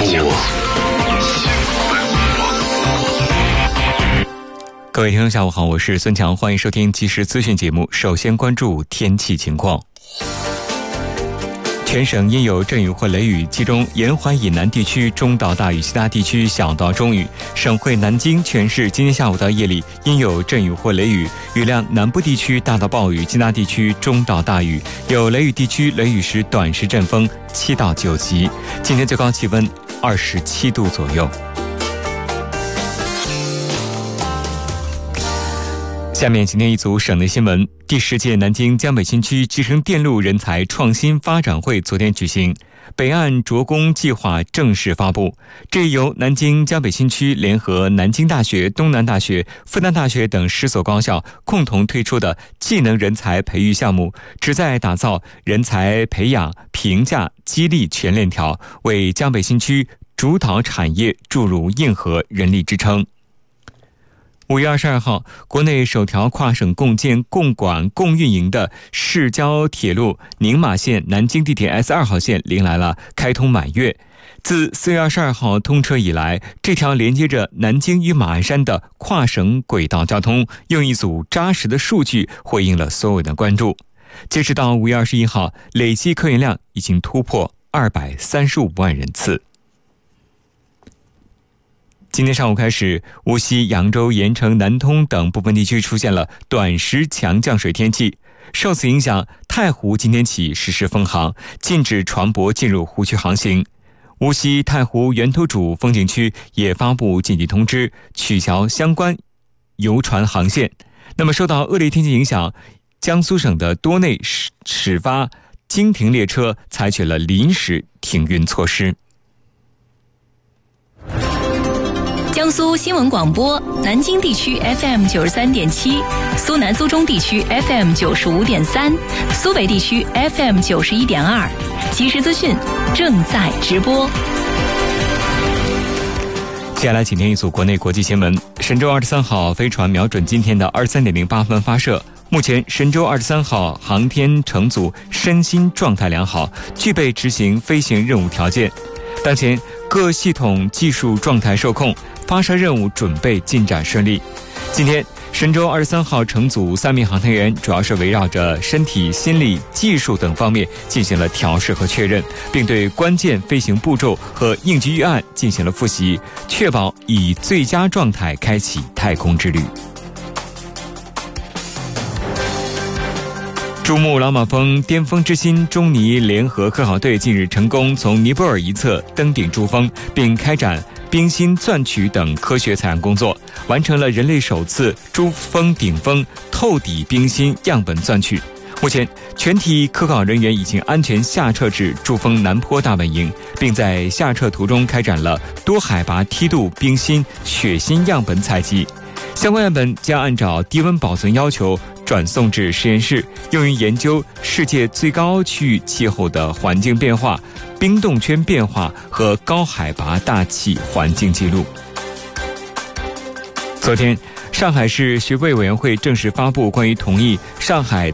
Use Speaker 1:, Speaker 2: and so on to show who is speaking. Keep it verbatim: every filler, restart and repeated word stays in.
Speaker 1: 各位听众下午好，我是孙强，欢迎收听即时资讯节目。首先关注天气情况。全省阴有阵雨或雷雨，其中沿淮以南地区中到大雨，其他地区小到中雨。省会南京全市今天下午到夜里阴有阵雨或雷雨，雨量南部地区大到暴雨，其他地区中到大雨，有雷雨地区雷雨时短时阵风七到九级。今天最高气温二十七度左右。下面今天一组省内新闻。第十届南京江北新区集成电路人才创新发展会昨天举行，北岸着工计划正式发布。这由南京江北新区联合南京大学、东南大学、复旦大学等十所高校共同推出的技能人才培育项目，旨在打造人才培养、评价、激励全链条，为江北新区主导产业注入硬核人力支撑。五月二十二号，国内首条跨省共建、共管、共运营的市郊铁路宁马线南京地铁 S 二号线迎来了开通满月。自四月二十二号通车以来，这条连接着南京与马鞍山的跨省轨道交通，用一组扎实的数据回应了所有人的关注。截止到五月二十一号，累计客运量已经突破二百三十五万人次。今天上午开始，无锡、扬州、盐城、南通等部分地区出现了短时强降水天气。受此影响，太湖今天起实施封航，禁止船舶进入湖区航行。无锡太湖源头渚风景区也发布紧急通知，取消相关游船航线。那么受到恶劣天气影响，江苏省的多内始始发经停列车采取了临时停运措施。
Speaker 2: 江苏新闻广播，南京地区 F M 九十三点七，苏南苏中地区 F M 九十五点三，苏北地区 F M 九十一点二，即时资讯正在直播。
Speaker 1: 接下来请听一组国内国际新闻。神舟二十三号飞船瞄准今天的二十三点零八分发射。目前神舟二十三号航天乘组身心状态良好，具备执行飞行任务条件。当前各系统技术状态受控，发射任务准备进展顺利。今天神舟二十三号乘组三名航天员主要是围绕着身体、心理、技术等方面进行了调试和确认，并对关键飞行步骤和应急预案进行了复习，确保以最佳状态开启太空之旅。珠穆朗玛峰巅峰之星中尼联合科考队近日成功从尼泊尔一侧登顶珠峰，并开展冰芯钻取等科学采样工作，完成了人类首次珠峰顶峰透底冰芯样本钻取。目前全体科考人员已经安全下撤至珠峰南坡大本营，并在下撤途中开展了多海拔梯度冰芯血芯样本采集。相关样本将按照低温保存要求转送至实验室，用于研究世界最高区域气候的环境变化、冰冻圈变化和高海拔大气环境记录。昨天，上海市学规委员会正式发布关于同意上海